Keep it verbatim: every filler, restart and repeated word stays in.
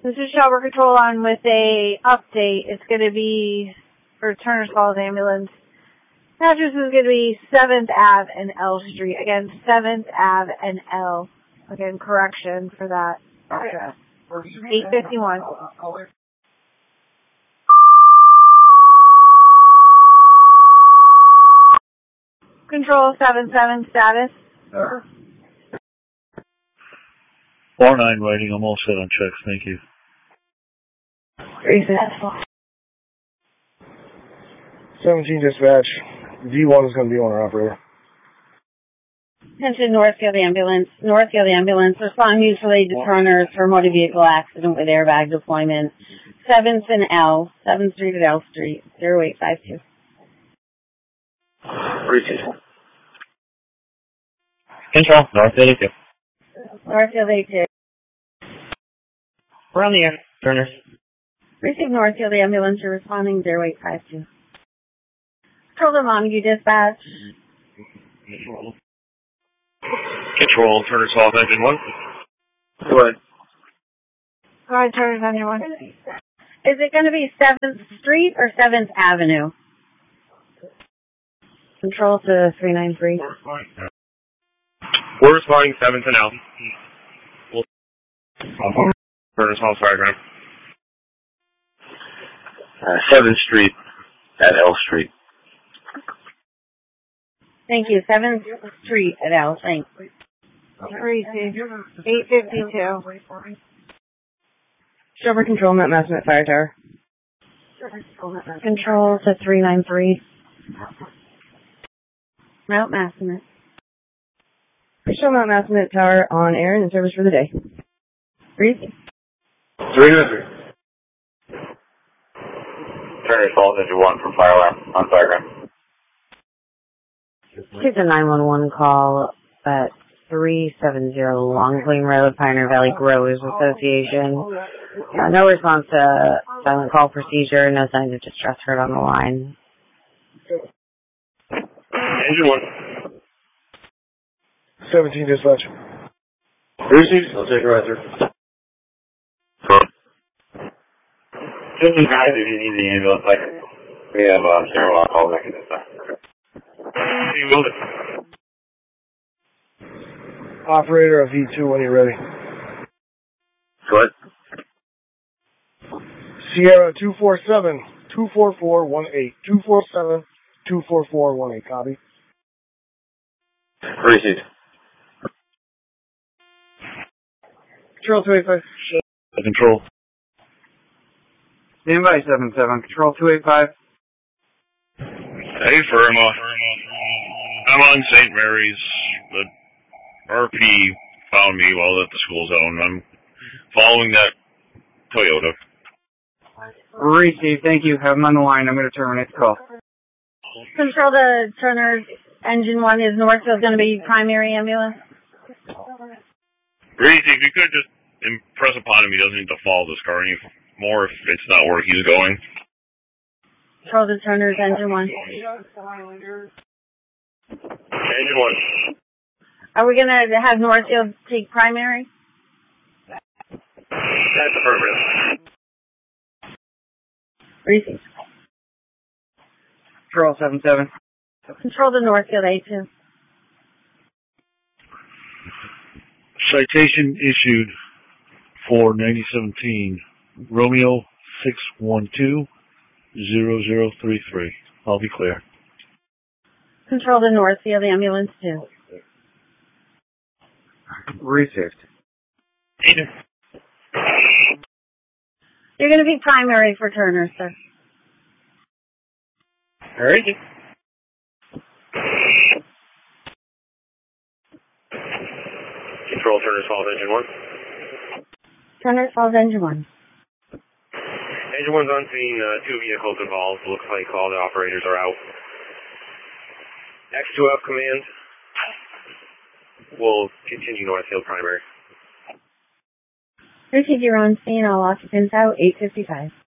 This is Shelburne Control on with a update. It's going to be for Turner's Falls Ambulance. Address is going to be seventh Avenue and L Street. Again, seventh Avenue and L. Again, correction for that address. eight fifty-one. Control seven seven status. Sure. four nine writing. I'm all set on checks. Thank you. seventeen dispatch. V one is going to be on our operator. Attention Northfield Ambulance. Northfield Ambulance. Respond mutually to Turner's for motor vehicle accident with airbag deployment. seventh and L. seventh Street at L Street. zero eight five two. Receive. Control. Northfield A two. Northfield A two. We're on the air. Turner. Receive Northfield Ambulance. You're responding zero eight five two. Control to Montague Dispatch. Control, Turner's Falls Engine one. Go ahead. Go ahead, Turner's Engine one. Is it going to be seventh Street or seventh Avenue? Control to three nine three. We're responding seventh and L. We'll Turner's Falls diagram. Uh, seventh Street at L Street. Thank you. seventh Street at L. Thanks. Receive. eight fifty-two. Shelburne Control, Mount Massamet Fire Tower. Control to three nine three. Mount Massamet. Show Mount Massamet Tower on air and in service for the day. Breathe. three nine three. Turner's Falls Engine one from fire alarm on diagram. It's a nine one one call at three seven zero Long Plain Road, Pioneer Valley Growers Association. Uh, no response to silent call procedure, no signs of distress heard on the line. Engine one. seventeen dispatch. Receive. I'll take a right through. Just in time if you need the ambulance, like, we have uh, several on call back in this time. You will it. Operator of V two when you're ready. Go ahead. Sierra two four seven, two four four one eight. two four seven, two four four one eight. Copy. Receive. Control two eight five. Control. Stand by seven seven. Control two eight five. Hey, Firma. I'm on Saint Mary's. The R P found me while at the school zone. I'm following that Toyota. Receive. Thank you. Have him on the line. I'm going to terminate the call. Control to Turner's Engine one. Is Northfield going to be primary ambulance? Receive. If you could just impress upon him he doesn't need to follow this car anymore if it's not where he's going. Control to Turner's Engine one. Engine one. Are we going to have Northfield take primary? That's affirmative. Receive. Control seven seven. Control to Northfield A two. Citation issued for ninety seventeen Romeo six one two zero zero three three. I'll be clear. Control to Northfield Ambulance two. Received. You're going to be primary for Turner, sir. Alright. Control Turner's Falls Engine one. Turner's Falls Engine one. Engine one's on scene, uh, two vehicles involved. Looks like all the operators are out. X two F command will continue Northfield primary. Receive, you're on scene. All occupants out. eight fifty-five.